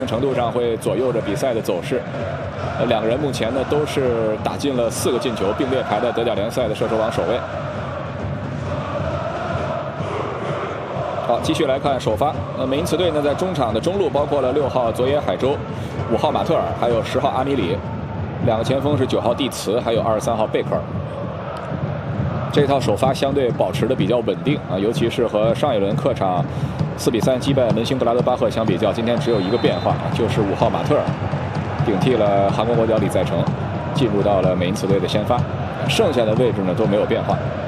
程度上会左右着比赛的走势。两个人目前呢都是打进了4个进球，并列排在德甲联赛的射手榜首位。好，继续来看首发。美因茨队呢在中场的中路包括了6号佐野海洲、5号马特尔，还有10号阿米里。2个前锋是9号蒂茨，还有23号贝克尔。这套首发相对保持的比较稳定啊，尤其是和上一轮客场4比3击败门兴格拉德巴赫相比较，今天只有一个变化，就是5号马特尔顶替了韩国国脚李在成，进入到了美因茨队的先发，剩下的位置呢都没有变化。